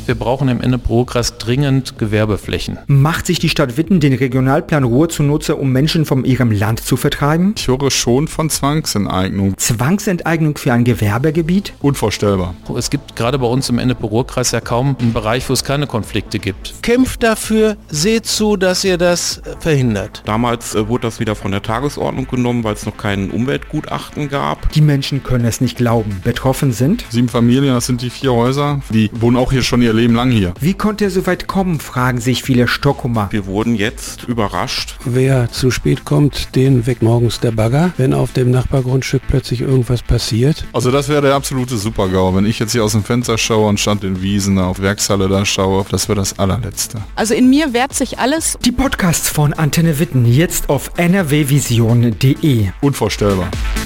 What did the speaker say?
Wir brauchen im Ennepe-Ruhr-Kreis dringend Gewerbeflächen. Macht sich die Stadt Witten den Regionalplan Ruhr zunutze, um Menschen von ihrem Land zu vertreiben? Ich höre schon von Zwangsenteignung. Zwangsenteignung für ein Gewerbegebiet? Unvorstellbar. Es gibt gerade bei uns im Ennepe-Ruhr-Kreis ja kaum einen Bereich, wo es keine Konflikte gibt. Kämpft dafür, seht zu, dass ihr das verhindert. Damals wurde das wieder von der Tagesordnung genommen, weil es noch kein Umweltgutachten gab. Die Menschen können es nicht glauben. Betroffen sind 7 Familien, das sind die 4 Häuser. Die wohnen auch hier schon ihr Leben lang hier. Wie konnte er so weit kommen, fragen sich viele Stockholmer. Wir wurden jetzt überrascht. Wer zu spät kommt, den weckt morgens der Bagger, wenn auf dem Nachbargrundstück plötzlich irgendwas passiert. Also das wäre der absolute Super-GAU. Wenn ich jetzt hier aus dem Fenster schaue und statt in Wiesen auf Werkshalle da schaue, das wäre das allerletzte. Also in mir wehrt sich alles. Die Podcasts von Antenne Witten jetzt auf nrwvision.de. Unvorstellbar.